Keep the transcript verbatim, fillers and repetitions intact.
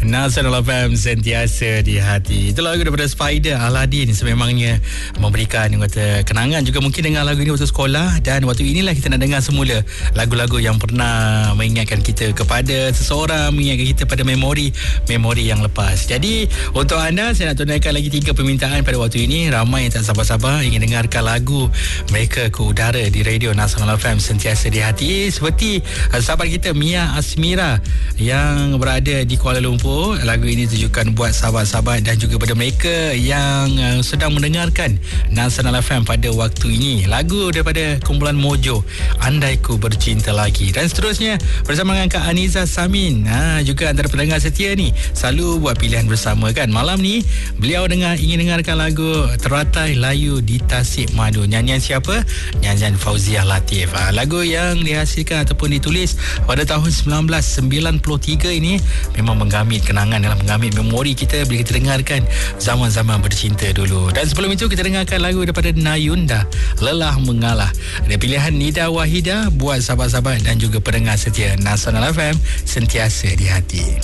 Nasional F M sentiasa di hati. Itu lagu daripada Spider Aladdin, sememangnya memberikan kata kenangan juga mungkin dengan lagu ini waktu sekolah. Dan waktu inilah kita nak dengar semula lagu-lagu yang pernah mengingatkan kita kepada seseorang, mengingatkan kita pada memori-memori yang lepas. Jadi untuk anda, saya nak tunaikan lagi tiga permintaan pada waktu ini. Ramai yang tak sabar-sabar ingin dengarkan lagu mereka ke udara di Radio Nasional F M sentiasa di hati. Seperti uh, sahabat kita Mia Asmira yang berada di Kuala Lumpur. Lagu ini ditujukan buat sahabat-sahabat dan juga pada mereka yang uh, sedang mendengarkan Nasional F M pada waktu ini. Lagu daripada kumpulan Mojo, Andai Ku Bercinta Lagi. Dan seterusnya bersama dengan Kak Aniza Samin, ha, juga antara pendengar setia ni, selalu buat pilihan bersama kan. Malam ni beliau dengar ingin dengarkan lagu Teratai Layu di Tasik Madu. Nyanyian siapa? Nyanyian Fauziah Latif. Ha, lagu yang dihasilkan ataupun ditulis pada tahun sembilan belas sembilan puluh tiga ini memang menggamit kenangan, dalam menggamit memori kita bila kita dengarkan zaman-zaman bercinta dulu. Dan sebelum itu kita dengarkan lagu daripada Nayunda, Lelah Mengalah. Ada pilihan Nida Wahida buat sahabat-sahabat dan juga pendengar setia Nasional F M sentiasa di hati.